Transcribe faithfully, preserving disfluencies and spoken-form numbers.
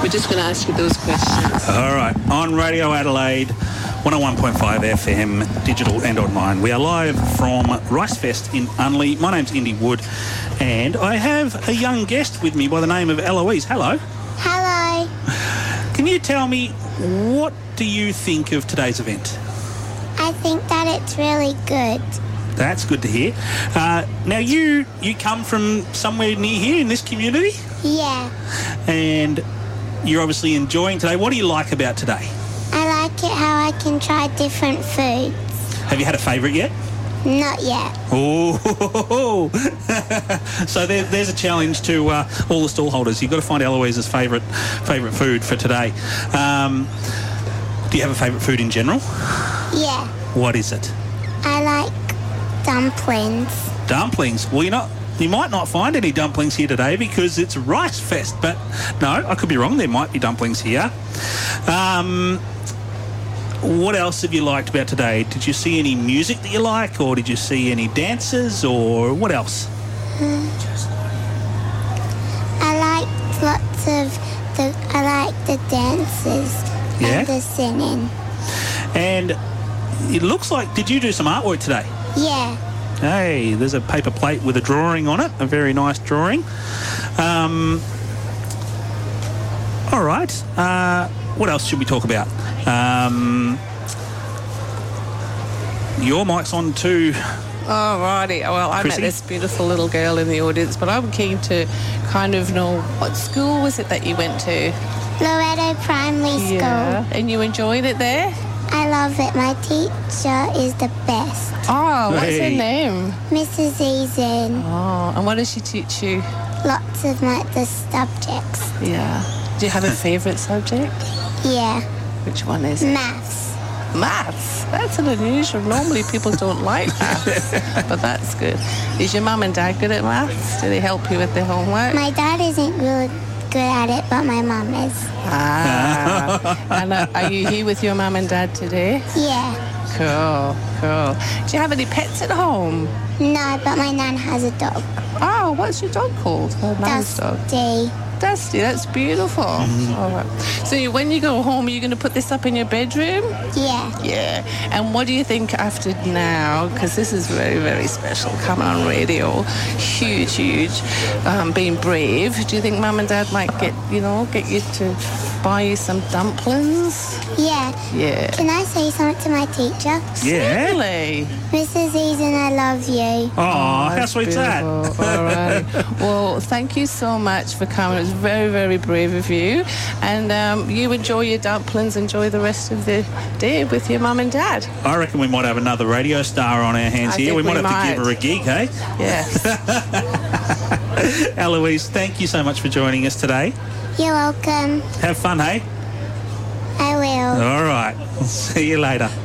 We're just going to ask you those questions. All right. On Radio Adelaide, one oh one point five F M, digital and online. We are live from Rice Fest in Unley. My name's Indy Wood, and I have a young guest with me by the name of Eloise. Hello. Hello. Can you tell me, what do you think of today's event? I think that it's really good. That's good to hear. Uh, now, you you come from somewhere near here in this community? Yeah. And you're obviously enjoying today. What do you like about today? I like it how I can try different foods. Have you had a favourite yet? Not yet. Oh, so there, there's a challenge to uh, all the stall holders. You've got to find Eloise's favourite favourite food for today. Um, do you have a favourite food in general? Yeah. What is it? I like dumplings. Dumplings. Well, you're not. You might not find any dumplings here today because it's Rice Fest. But no, I could be wrong. There might be dumplings here. Um, what else have you liked about today? Did you see any music that you like, or did you see any dances, or what else? Hmm. I liked lots of the. I like the dances Yeah? and the singing. And it looks like, did you do some artwork today? Yeah. Hey, there's a paper plate with a drawing on it, a very nice drawing. Um, all right. Uh, what else should we talk about? Um, your mic's on too. Oh, righty. Well, I Chrissy? met this beautiful little girl in the audience, but I'm keen to kind of know, what school was it that you went to? Loretto Primary School. Yeah. And you enjoyed it there? I love it. My teacher is the best. Oh, what's Hey. her name? Missus Eason. Oh, and what does she teach you? Lots of my, the subjects. Yeah. Do you have a favourite subject? Yeah. Which one is it? Maths. Maths. That's an unusual. Normally people don't like maths, but that's good. Is your mum and dad good at maths? Do they help you with the homework? My dad isn't really good at it, but my mum is. Ah. And uh, are you here with your mum and dad today? Yeah. Cool, cool. Do you have any pets at home? No, but my nan has a dog. Oh, what's your dog called? Her nan's dog. Dusty. Dusty, that's beautiful. All right. So you, when you go home, are you going to put this up in your bedroom? Yeah. Yeah. And what do you think after now? Because this is very, very special. Coming on radio, huge, huge. Um, being brave. Do you think Mum and Dad might get, you know, get you to buy you some dumplings? Yeah. Yeah. Can I say something to my teacher? Yeah. Really? Missus Eason, I love you. Oh, how That's sweet's that? beautiful. All right. Well, thank you so much for coming. It was very, very brave of you. And um, you enjoy your dumplings. Enjoy the rest of the day with your mum and dad. I reckon we might have another radio star on our hands I here. think We might we have might. to give her a gig, hey? Yes. Eloise, thank you so much for joining us today. You're welcome. Have fun, hey? I will. All right. See you later.